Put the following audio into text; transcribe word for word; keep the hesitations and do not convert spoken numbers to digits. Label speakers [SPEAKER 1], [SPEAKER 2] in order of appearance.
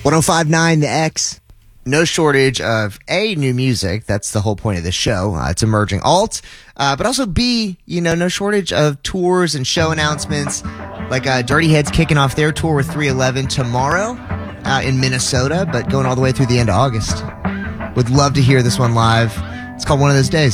[SPEAKER 1] one oh five point nine The X. No shortage of A, new music. That's the whole point of this show. Uh, it's emerging alt. Uh, but also B, you know, no shortage of tours and show announcements. Like uh, Dirty Heads kicking off their tour with three eleven tomorrow uh, in Minnesota, but going all the way through the end of August. Would love to hear this one live. It's called One of Those Days.